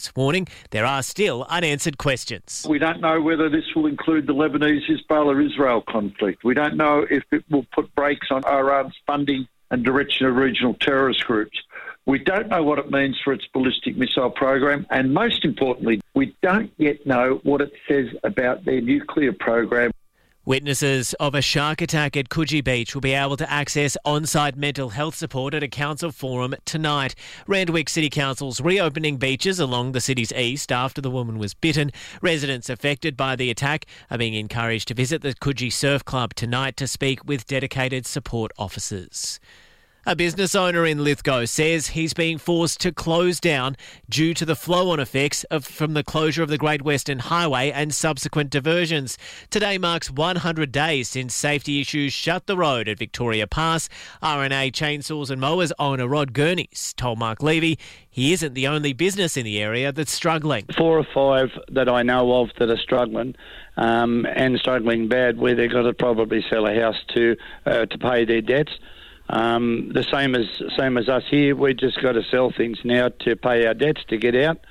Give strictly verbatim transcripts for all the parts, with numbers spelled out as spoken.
warning there are still unanswered questions. We don't know whether this will include the Lebanese-Hezbollah-Israel conflict. We don't know if it will put brakes on Iran's funding and direction of regional terrorist groups. We don't know what it means for its ballistic missile program, and most importantly, we don't yet know what it says about their nuclear program. Witnesses of a shark attack at Coogee Beach will be able to access on-site mental health support at a council forum tonight. Randwick City Council's reopening beaches along the city's east after the woman was bitten. Residents affected by the attack are being encouraged to visit the Coogee Surf Club tonight to speak with dedicated support officers. A business owner in Lithgow says he's being forced to close down due to the flow-on effects of, from the closure of the Great Western Highway and subsequent diversions. Today marks one hundred days since safety issues shut the road at Victoria Pass. R and A Chainsaws and Mowers owner Rod Gurneys told Mark Levy he isn't the only business in the area that's struggling. Four or five that I know of that are struggling, um, and struggling bad, where they've got to probably sell a house to uh, to pay their debts. Um, the same as same as us here, we just got to sell things now to pay our debts to get out,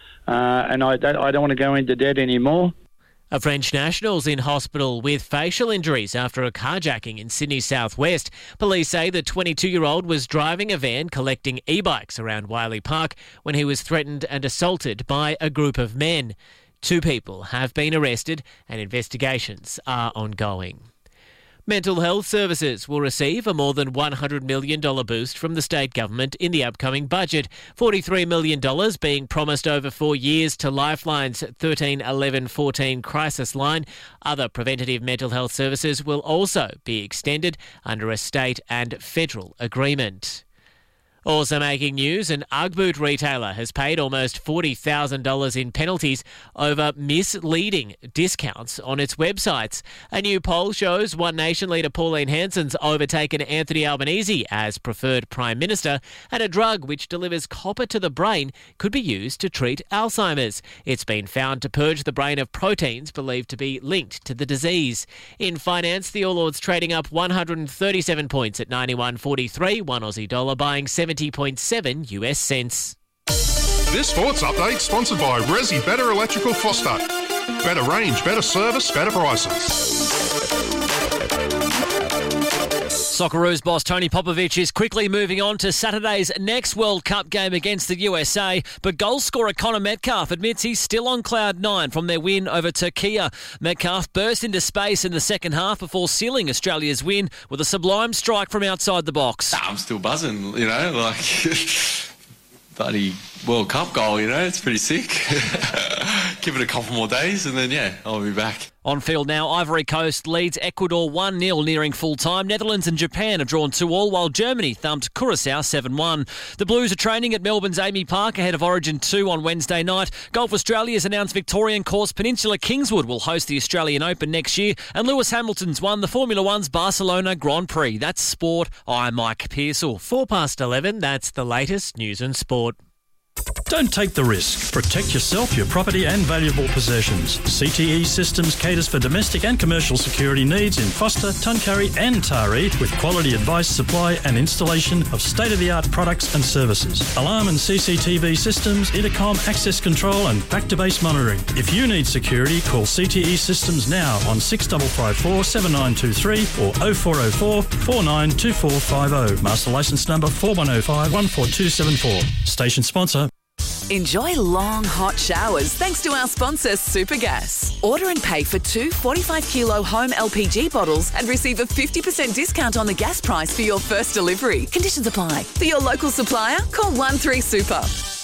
uh, and I don't, I don't want to go into debt anymore. A French national's in hospital with facial injuries after a carjacking in Sydney's southwest. Police say the twenty-two-year-old was driving a van collecting e-bikes around Wiley Park when he was threatened and assaulted by a group of men. Two people have been arrested and investigations are ongoing. Mental health services will receive a more than one hundred million dollars boost from the state government in the upcoming budget. forty-three million dollars being promised over four years to Lifeline's thirteen eleven fourteen crisis line. Other preventative mental health services will also be extended under a state and federal agreement. Also making news, an Ugg boot retailer has paid almost forty thousand dollars in penalties over misleading discounts on its websites. A new poll shows One Nation leader Pauline Hanson's overtaken Anthony Albanese as preferred Prime Minister, and a drug which delivers copper to the brain could be used to treat Alzheimer's. It's been found to purge the brain of proteins believed to be linked to the disease. In finance, the All Ords trading up one hundred thirty-seven points at ninety-one forty-three, one Aussie dollar buying seventy point seven U S cents. This sports update sponsored by Resi Better Electrical Foster. Better range, better service, better prices. Socceroos boss Tony Popovich is quickly moving on to Saturday's next World Cup game against the U S A, but goal scorer Connor Metcalf admits he's still on cloud nine from their win over Turkey. Metcalf burst into space in the second half before sealing Australia's win with a sublime strike from outside the box. I'm still buzzing, you know, like bloody World Cup goal, you know, it's pretty sick. Give it a couple more days and then, yeah, I'll be back. On field now, Ivory Coast leads Ecuador one nil nearing full time. Netherlands and Japan have drawn two all, while Germany thumped Curaçao seven one. The Blues are training at Melbourne's Amy Park ahead of Origin two on Wednesday night. Golf Australia has announced Victorian course Peninsula Kingswood will host the Australian Open next year, and Lewis Hamilton's won the Formula One's Barcelona Grand Prix. That's sport. I'm Mike Pearsall. Four past eleven, that's the latest news and sport. Don't take the risk. Protect yourself, your property and valuable possessions. C T E Systems caters for domestic and commercial security needs in Foster, Tuncurry and Taree with quality advice, supply and installation of state-of-the-art products and services. Alarm and C C T V systems, intercom, access control and back-to-base monitoring. If you need security, call C T E Systems now on six five five four, seven nine two three or oh four oh four, four nine two four five oh. Master licence number four one oh five, one four two seven four. Station sponsor. Enjoy long, hot showers thanks to our sponsor, Supergas. Order and pay for two forty-five kilo home L P G bottles and receive a fifty percent discount on the gas price for your first delivery. Conditions apply. For your local supplier, call one three super.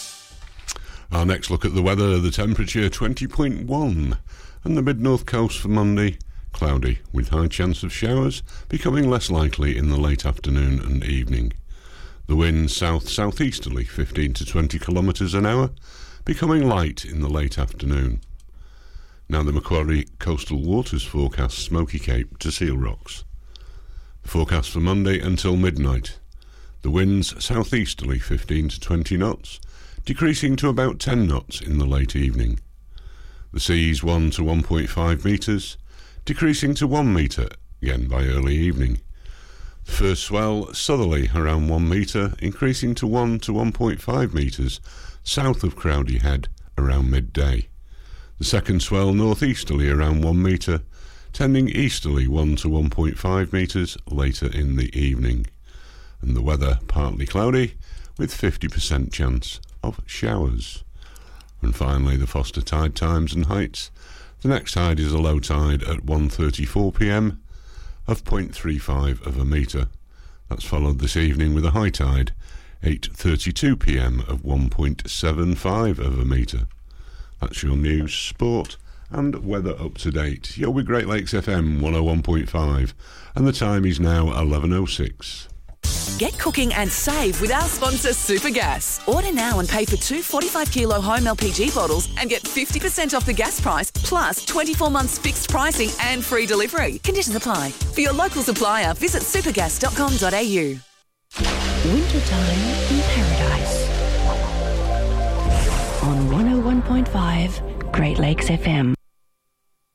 Our next look at the weather, the temperature twenty point one and the mid-north coast for Monday, cloudy with high chance of showers, becoming less likely in the late afternoon and evening. The wind south-southeasterly, fifteen to twenty kilometres an hour, becoming light in the late afternoon. Now the Macquarie Coastal Waters forecast Smoky Cape to Seal Rocks. Forecast for Monday until midnight. The winds southeasterly, fifteen to twenty knots, decreasing to about ten knots in the late evening. The seas one to one point five metres, decreasing to one metre, again by early evening. The first swell southerly around one metre, increasing to one to one point five metres south of Crowdy Head around midday. The second swell northeasterly around one metre, tending easterly one to one point five metres later in the evening. And the weather partly cloudy with fifty percent chance of showers. And finally, the Foster tide times and heights. The next tide is a low tide at one thirty-four p m of zero point three five of a metre. That's followed this evening with a high tide, eight thirty-two p m of one point seven five of a metre. That's your news, sport and weather up to date. You're with Great Lakes F M one oh one point five and the time is now eleven oh six. Get cooking and save with our sponsor Supergas. Order now and pay for two forty-five kilo home L P G bottles and get fifty percent off the gas price plus twenty-four months fixed pricing and free delivery. Conditions apply. For your local supplier, visit supergas dot com dot a u. Wintertime in Paradise. On one oh one point five Great Lakes F M.